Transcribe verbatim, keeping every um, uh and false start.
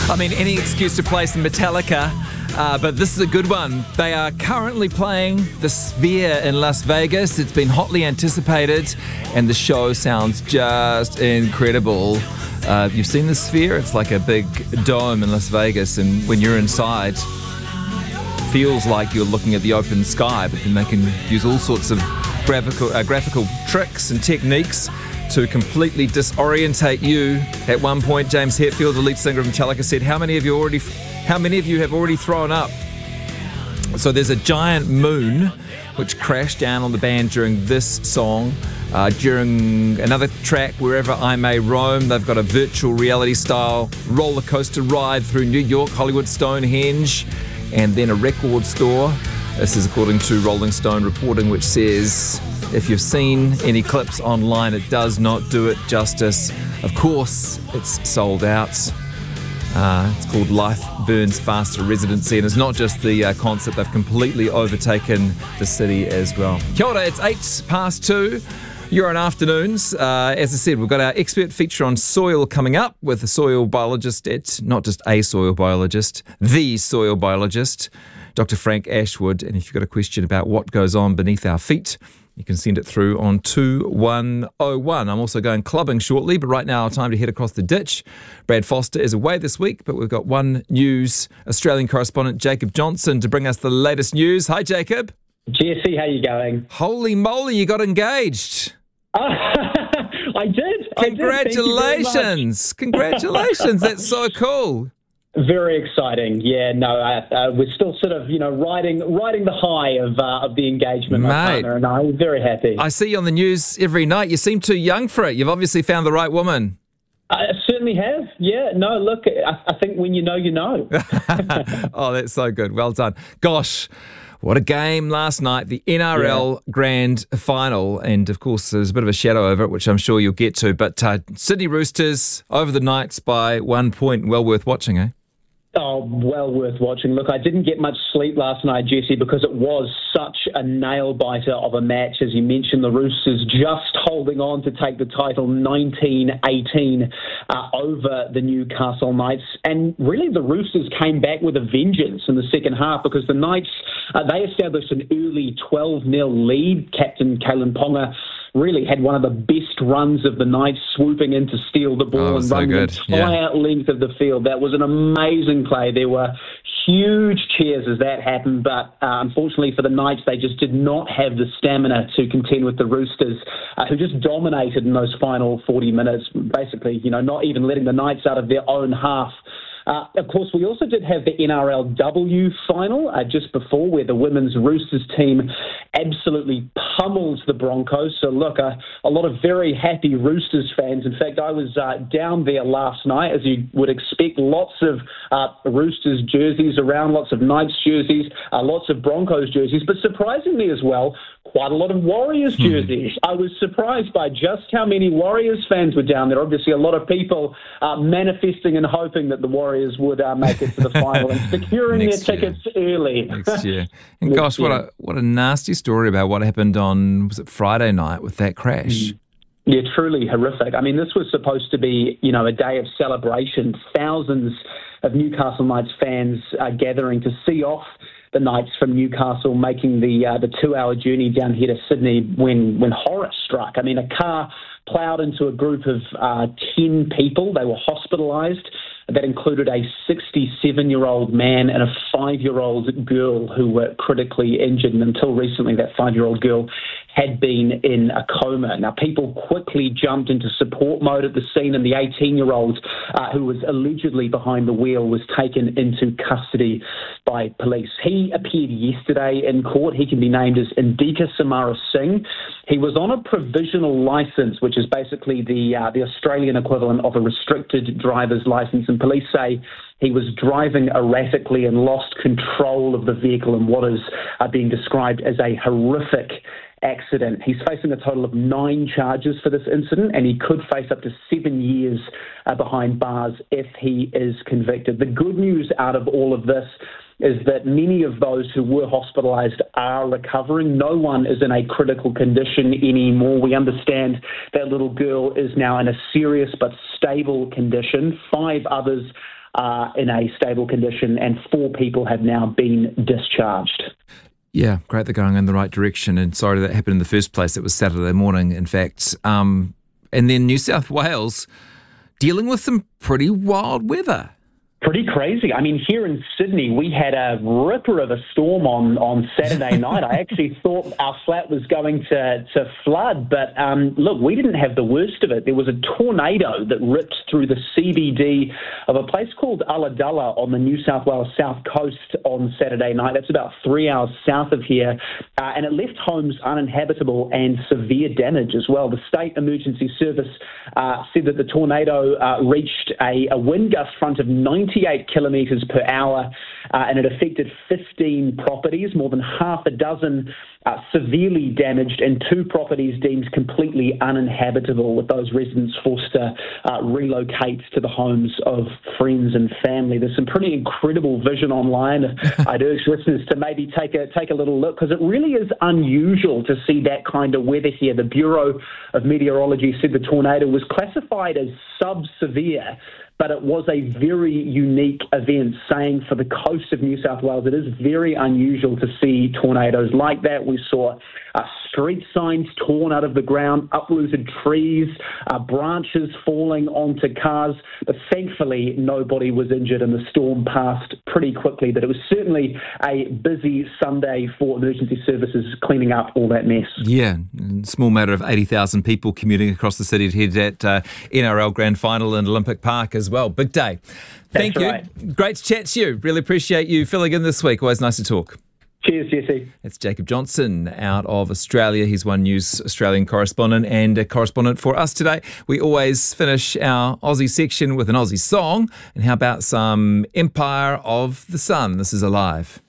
I mean, any excuse to play some Metallica, uh, but this is a good one. They are currently playing the Sphere in Las Vegas. It's been hotly anticipated, and the show sounds just incredible. Uh, you've seen the Sphere? It's like a big dome in Las Vegas, and when you're inside, it feels like you're looking at the open sky, but then they can use all sorts of graphical, uh, graphical tricks and techniques to completely disorientate you. At one point, James Hetfield, the lead singer of Metallica, said, "How many of you already? How many of you have already thrown up?" So there's a giant moon which crashed down on the band during this song. Uh, during another track, Wherever I May Roam, they've got a virtual reality style roller coaster ride through New York, Hollywood, Stonehenge, and then a record store. This is according to Rolling Stone reporting, which says, if you've seen any clips online, it does not do it justice. Of course, it's sold out. Uh, it's called Life Burns Faster Residency, and it's not just the uh, concert, they've completely overtaken the city as well. Kia ora, it's eight past two. You're on Afternoons. Uh, as I said, we've got our expert feature on soil coming up with a soil biologist, at, not just a soil biologist, the soil biologist, Doctor Frank Ashwood. And if you've got a question about what goes on beneath our feet, you can send it through on two one oh one. I'm also going clubbing shortly, but right now, time to head across the ditch. Brad Foster is away this week, but we've got One News Australian correspondent Jacob Johnson to bring us the latest news. Hi, Jacob. Jesse, how you going? Holy moly, you got engaged. Uh, I did. Congratulations. I did. Congratulations. That's so cool. Very exciting. Yeah, no, uh, uh, we're still sort of, you know, riding riding the high of uh, of the engagement, my Mate, partner and I. We're very happy. I see you on the news every night. You seem too young for it. You've obviously found the right woman. I certainly have. Yeah, no, look, I, I think when you know, you know. Oh, that's so good. Well done. Gosh, what a game last night, the N R L yeah. Grand Final. And, of course, there's a bit of a shadow over it, which I'm sure you'll get to. But uh, Sydney Roosters over the Knights by one point. Well worth watching, eh? Oh, well worth watching. Look, I didn't get much sleep last night, Jesse, because it was such a nail-biter of a match. As you mentioned, the Roosters just holding on to take the title nineteen eighteen uh, over the Newcastle Knights. And really, the Roosters came back with a vengeance in the second half, because the Knights, uh, they established an early twelve nil lead. Captain Kalen Ponga really had one of the best runs of the night, swooping in to steal the ball oh, and so run good. the entire yeah. length of the field. That was an amazing play. There were huge cheers as that happened, but uh, unfortunately for the Knights, they just did not have the stamina to contend with the Roosters, uh, who just dominated in those final forty minutes, basically, you know, not even letting the Knights out of their own half. Uh, of course, we also did have the N R L W final uh, just before, where the women's Roosters team absolutely pummels the Broncos. So, look, uh, a lot of very happy Roosters fans. In fact, I was uh, down there last night, as you would expect. Lots of uh, Roosters jerseys around, lots of Knights jerseys, uh, lots of Broncos jerseys, but surprisingly as well, quite a lot of Warriors jerseys. I was surprised by just how many Warriors fans were down there. Obviously, a lot of people uh, manifesting and hoping that the Warriors would uh, make it to the final and securing their tickets early. Next year. And gosh, what a what a nasty story about what happened on, was it Friday night with that crash? Yeah, truly horrific. I mean, this was supposed to be, you know, a day of celebration. Thousands of Newcastle Knights fans uh, gathering to see off the Knights from Newcastle, making the uh, the two-hour journey down here to Sydney when, when horror struck. I mean, a car ploughed into a group of uh, ten people. They were hospitalised. That included a sixty-seven-year-old man and a five-year-old girl who were critically injured. And until recently, that five-year-old girl had been in a coma. Now, people quickly jumped into support mode at the scene, and the eighteen-year-old uh, who was allegedly behind the wheel was taken into custody by police. He appeared yesterday in court. He can be named as Indika Samara Singh. He was on a provisional licence, which is basically the uh, the Australian equivalent of a restricted driver's licence. And police say he was driving erratically and lost control of the vehicle in what is uh, being described as a horrific accident. He's facing a total of nine charges for this incident, and he could face up to seven years uh, behind bars if he is convicted. The good news out of all of this is that many of those who were hospitalised are recovering. No one is in a critical condition anymore. We understand that little girl is now in a serious but stable condition. Five others are in a stable condition, and four people have now been discharged. Yeah, great, they're going in the right direction, and sorry that happened in the first place. It was Saturday morning, in fact. Um, and then New South Wales dealing with some pretty wild weather. Pretty crazy. I mean, here in Sydney, we had a ripper of a storm on, on Saturday night. I actually thought our flat was going to, to flood, but um, look, we didn't have the worst of it. There was a tornado that ripped through the C B D of a place called Ulladulla on the New South Wales south coast on Saturday night. That's about three hours south of here, uh, and it left homes uninhabitable and severe damage as well. The State Emergency Service uh, said that the tornado uh, reached a, a wind gust front of ninety-eight kilometres per hour, uh, and it affected fifteen properties, more than half a dozen uh, severely damaged, and two properties deemed completely uninhabitable, with those residents forced to uh, relocate to the homes of friends and family. There's some pretty incredible vision online. I'd urge listeners to maybe take a take a little look, because it really is unusual to see that kind of weather here. The Bureau of Meteorology said the tornado was classified as sub-severe, but it was a very unique event, saying for the coast of New South Wales, it is very unusual to see tornadoes like that. We saw uh, street signs torn out of the ground, uprooted trees, uh, branches falling onto cars, but thankfully nobody was injured and the storm passed pretty quickly. But it was certainly a busy Sunday for emergency services cleaning up all that mess. Yeah, small matter of eighty thousand people commuting across the city to head that uh, N R L Grand Final in Olympic Park as well. Big day. Thank That's you. Right. Great to chat to you. Really appreciate you filling in this week. Always nice to talk. Cheers, Jesse. It's Jacob Johnson out of Australia. He's One News Australian correspondent and a correspondent for us today. We always finish our Aussie section with an Aussie song. And how about some Empire of the Sun? This is Alive.